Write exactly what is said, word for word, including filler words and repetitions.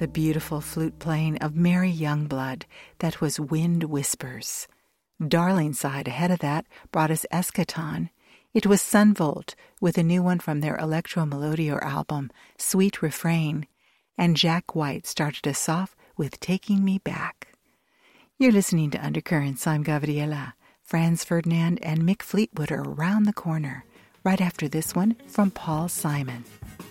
the beautiful flute playing of Mary Youngblood. That was Wind Whispers. Darlingside ahead of that brought us Eschaton. It was Sunvolt with a new one from their Electro Melodio album, Sweet Refrain. And Jack White started us off with Taking Me Back. You're listening to Undercurrents. I'm Gabriela. Franz Ferdinand and Mick Fleetwood are around the corner, right after this one from Paul Simon.